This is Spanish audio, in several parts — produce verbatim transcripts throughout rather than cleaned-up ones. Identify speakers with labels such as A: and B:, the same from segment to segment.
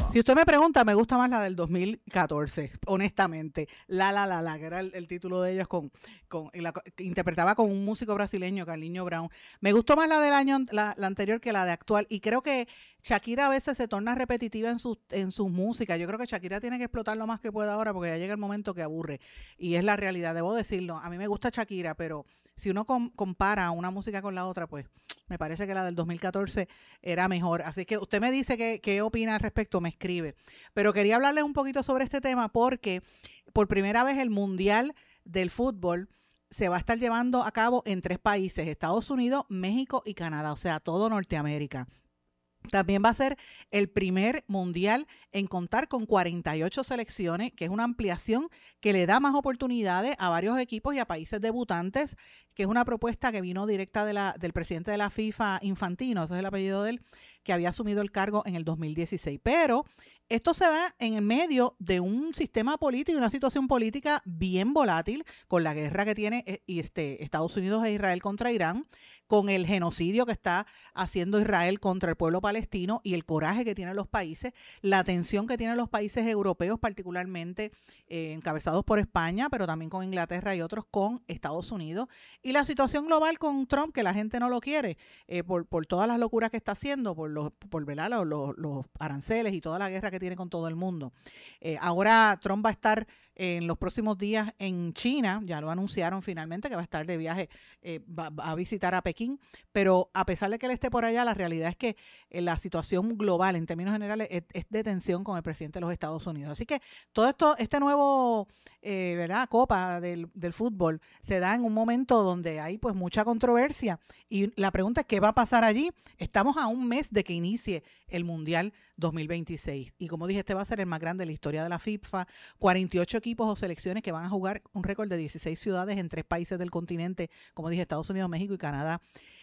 A: Si usted me pregunta, me gusta más la del dos mil catorce, honestamente. La La La La, que era el, el título de ellos, con, con y la, que interpretaba con un músico brasileño, Carlinhos Brown. Me gustó más la del año, la, la anterior, que la de actual. Y creo que Shakira a veces se torna repetitiva en sus en sus músicas. Yo creo que Shakira tiene que explotar lo más que pueda ahora, porque ya llega el momento que aburre. Y es la realidad, debo decirlo. A mí me gusta Shakira, pero si uno com compara una música con la otra, pues me parece que la del dos mil catorce era mejor. Así que usted me dice qué, qué opina al respecto, me escribe. Pero quería hablarles un poquito sobre este tema porque por primera vez el Mundial del Fútbol se va a estar llevando a cabo en tres países: Estados Unidos, México y Canadá, o sea, todo Norteamérica. También va a ser el primer mundial en contar con cuarenta y ocho selecciones, que es una ampliación que le da más oportunidades a varios equipos y a países debutantes, que es una propuesta que vino directa de la, del presidente de la FIFA, Infantino, ese es el apellido de él, que había asumido el cargo en el dos mil dieciséis. Pero esto se va en el medio de un sistema político y una situación política bien volátil, con la guerra que tiene este, Estados Unidos e Israel contra Irán, con el genocidio que está haciendo Israel contra el pueblo palestino y el coraje que tienen los países, la tensión que tienen los países europeos, particularmente eh, encabezados por España, pero también con Inglaterra y otros, con Estados Unidos, y la situación global con Trump, que la gente no lo quiere eh, por, por todas las locuras que está haciendo, por los, por ¿verdad? Los, los, los aranceles y toda la guerra que tiene con todo el mundo. Eh, ahora Trump va a estar en los próximos días en China, ya lo anunciaron finalmente que va a estar de viaje, eh, va, va a visitar a Pekín, pero a pesar de que él esté por allá, la realidad es que eh, la situación global en términos generales es, es de tensión con el presidente de los Estados Unidos. Así que todo esto, este nuevo eh, ¿verdad? Copa del, del fútbol se da en un momento donde hay pues mucha controversia y la pregunta es ¿qué va a pasar allí? Estamos a un mes de que inicie el Mundial dos mil veintiséis y como dije, este va a ser el más grande de la historia de la FIFA, cuarenta y ocho equipos o selecciones que van a jugar un récord de dieciséis ciudades en tres países del continente, como dije, Estados Unidos, México y Canadá.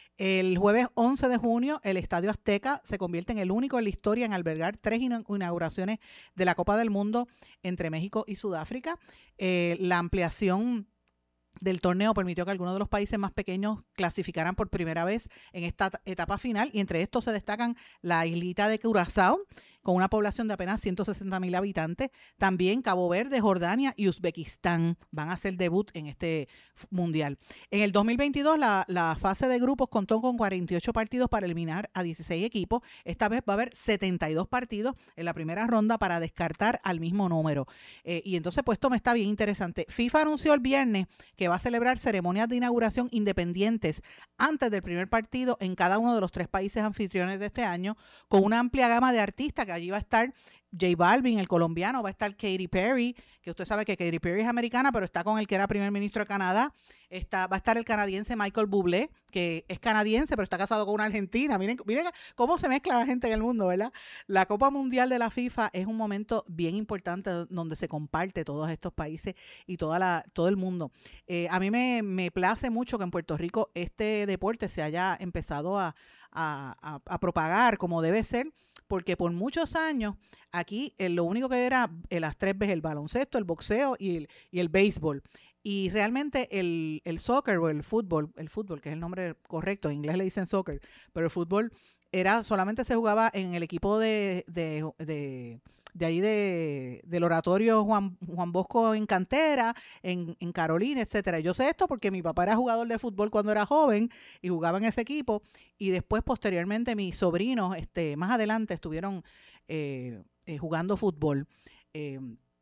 A: El jueves once de junio, el Estadio Azteca se convierte en el único en la historia en albergar tres inauguraciones de la Copa del Mundo entre México y Sudáfrica. Eh, la ampliación del torneo permitió que algunos de los países más pequeños clasificaran por primera vez en esta etapa final y entre estos se destacan la islita de Curazao, con una población de apenas ciento sesenta mil habitantes. También Cabo Verde, Jordania y Uzbekistán van a hacer debut en este mundial. En el dos mil veintidós, la, la fase de grupos contó con cuarenta y ocho partidos para eliminar a dieciséis equipos. Esta vez va a haber setenta y dos partidos en la primera ronda para descartar al mismo número. Eh, y entonces, pues esto me está bien interesante. FIFA anunció el viernes que va a celebrar ceremonias de inauguración independientes antes del primer partido en cada uno de los tres países anfitriones de este año, con una amplia gama de artistas que allí va a estar J Balvin, el colombiano, va a estar Katy Perry, que usted sabe que Katy Perry es americana, pero está con el que era primer ministro de Canadá. Está, va a estar el canadiense Michael Bublé, que es canadiense, pero está casado con una argentina. Miren, miren cómo se mezcla la gente en el mundo, ¿verdad? La Copa Mundial de la FIFA es un momento bien importante donde se comparte todos estos países y toda la, todo el mundo. Eh, a mí me, me place mucho que en Puerto Rico este deporte se haya empezado a, a, a, a propagar como debe ser, porque por muchos años aquí eh, lo único que era eh, las tres veces el baloncesto, el boxeo y el, y el béisbol. Y realmente el, el soccer o el fútbol, el fútbol, que es el nombre correcto, en inglés le dicen soccer, pero el fútbol era solamente se jugaba en el equipo de, de, de, de ahí de, del oratorio Juan, Juan Bosco en Cantera, en, en Carolina, etcétera. Yo sé esto porque mi papá era jugador de fútbol cuando era joven y jugaba en ese equipo y después posteriormente mis sobrinos este, más adelante estuvieron eh, eh, jugando fútbol. Eh,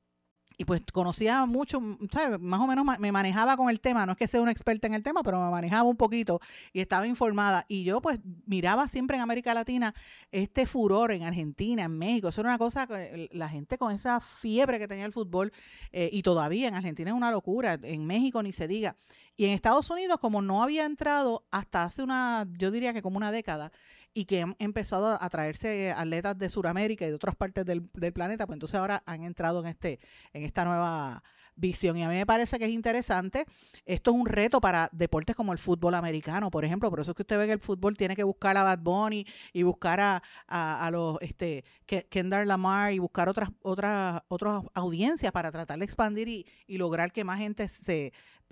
A: Y pues conocía mucho, ¿sabes? Más o menos me manejaba con el tema, no es que sea una experta en el tema, pero me manejaba un poquito y estaba informada. Y yo pues miraba siempre en América Latina este furor en Argentina, en México. Eso era una cosa, que la gente con esa fiebre que tenía el fútbol eh, y todavía en Argentina es una locura, en México ni se diga. Y en Estados Unidos, como no había entrado hasta hace una, yo diría que como una década, y que han empezado a traerse atletas de Sudamérica y de otras partes del, del planeta, pues entonces ahora han entrado en este, en esta nueva visión. Y a mí me parece que es interesante. Esto es un reto para deportes como el fútbol americano, por ejemplo. Por eso es que usted ve que el fútbol tiene que buscar a Bad Bunny y buscar a, a, a los este Kendrick Lamar y buscar otras, otras, otras audiencias para tratar de expandir y, y lograr que más gente se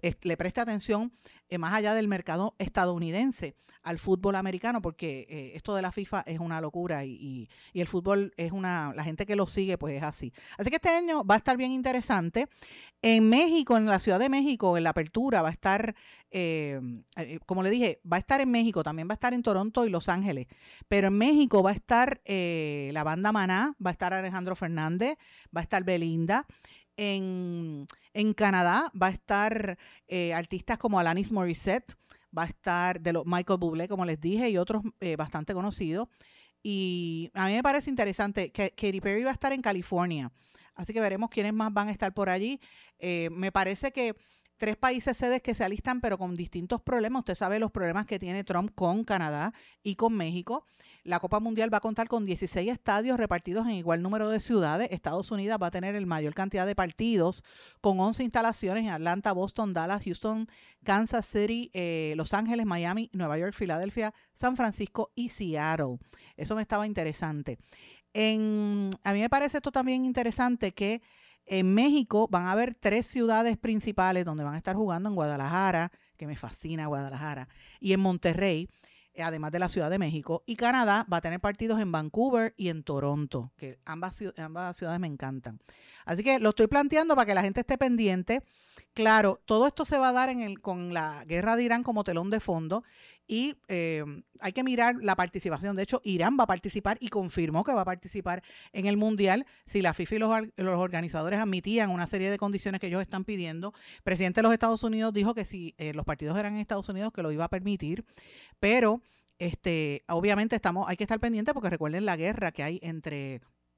A: eh, le preste atención eh, más allá del mercado estadounidense al fútbol americano, porque eh, esto de la FIFA es una locura y, y, y el fútbol es una, la gente que lo sigue pues es así. Así que este año va a estar bien interesante. En México, en la Ciudad de México, en la apertura va a estar, eh, eh, como le dije, va a estar en México, también va a estar en Toronto y Los Ángeles, pero en México va a estar eh, la banda Maná, va a estar Alejandro Fernández, va a estar Belinda. En, en Canadá va a estar eh, artistas como Alanis Morissette, va a estar de los Michael Bublé, como les dije, y otros eh, bastante conocidos. Y a mí me parece interesante que Katy Perry va a estar en California, así que veremos quiénes más van a estar por allí. Eh, me parece que tres países sedes que se alistan, pero con distintos problemas. Usted sabe los problemas que tiene Trump con Canadá y con México. La Copa Mundial va a contar con dieciséis estadios repartidos en igual número de ciudades. Estados Unidos va a tener el mayor cantidad de partidos, con once instalaciones en Atlanta, Boston, Dallas, Houston, Kansas City, eh, Los Ángeles, Miami, Nueva York, Filadelfia, San Francisco y Seattle. Eso me estaba interesante. En, a mí me parece esto también interesante que en México van a haber tres ciudades principales donde van a estar jugando: en Guadalajara, que me fascina Guadalajara, y en Monterrey, además de la Ciudad de México. Y Canadá va a tener partidos en Vancouver y en Toronto, que ambas, ambas ciudades me encantan. Así que lo estoy planteando para que la gente esté pendiente. Claro, todo esto se va a dar en el, con la guerra de Irán como telón de fondo, y eh, hay que mirar la participación. De hecho, Irán va a participar y confirmó que va a participar en el Mundial si la FIFA y los, los organizadores admitían una serie de condiciones que ellos están pidiendo. El presidente de los Estados Unidos dijo que si eh, los partidos eran en Estados Unidos, que lo iba a permitir, pero este, obviamente estamos, hay que estar pendientes porque recuerden la guerra que hay entre...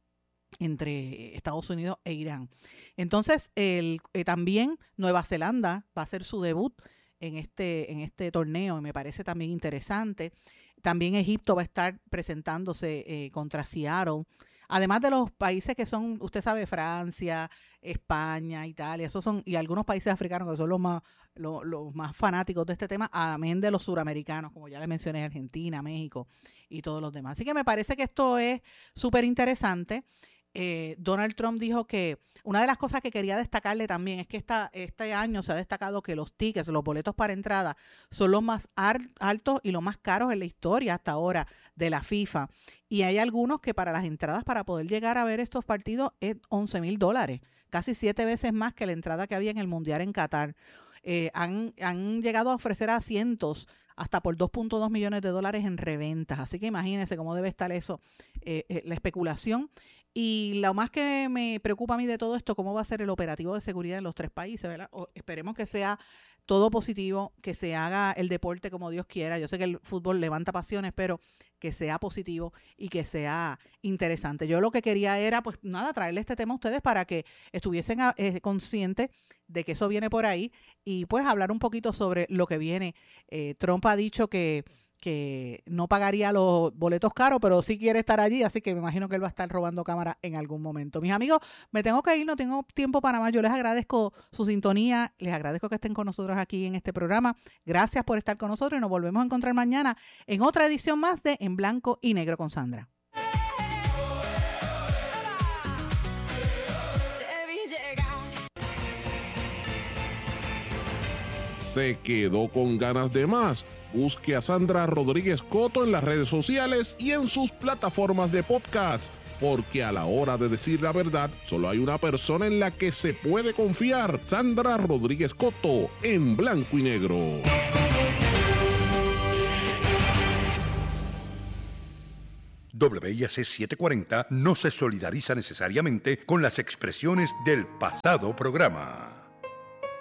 A: entre Estados Unidos e Irán. Entonces, el, eh, también Nueva Zelanda va a hacer su debut en este, en este torneo y me parece también interesante. También Egipto va a estar presentándose eh, contra Seattle. Además de los países que son, usted sabe, Francia, España, Italia, esos son, y algunos países africanos que son los más, los, los más fanáticos de este tema, amén de los suramericanos, como ya le mencioné, Argentina, México y todos los demás. Así que me parece que esto es súper interesante. Eh, Donald Trump dijo que una de las cosas que quería destacarle también es que esta, este año se ha destacado que los tickets, los boletos para entrada, son los más altos y los más caros en la historia hasta ahora de la FIFA. Y hay algunos que para las entradas, para poder llegar a ver estos partidos, es once mil dólares, casi siete veces más que la entrada que había en el Mundial en Qatar. Eh, han, han llegado a ofrecer asientos hasta por dos punto dos millones de dólares en reventas. Así que imagínense cómo debe estar eso, eh, eh, la especulación. Y lo más que me preocupa a mí de todo esto, cómo va a ser el operativo de seguridad en los tres países, ¿verdad? O esperemos que sea todo positivo, que se haga el deporte como Dios quiera. Yo sé que el fútbol levanta pasiones, pero que sea positivo y que sea interesante. Yo lo que quería era, pues nada, traerle este tema a ustedes para que estuviesen eh, conscientes de que eso viene por ahí y pues hablar un poquito sobre lo que viene. Eh, Trump ha dicho que que no pagaría los boletos caros, pero sí quiere estar allí, así que me imagino que él va a estar robando cámara en algún momento. Mis amigos, me tengo que ir, no tengo tiempo para más. Yo les agradezco su sintonía, les agradezco que estén con nosotros aquí en este programa. Gracias por estar con nosotros y nos volvemos a encontrar mañana en otra edición más de En Blanco y Negro con Sandra.
B: ¿Se quedó con ganas de más? Busque a Sandra Rodríguez Coto en las redes sociales y en sus plataformas de podcast, porque a la hora de decir la verdad, solo hay una persona en la que se puede confiar: Sandra Rodríguez Coto, en Blanco y Negro.
C: W I A C setecientos cuarenta no se solidariza necesariamente con las expresiones del pasado programa.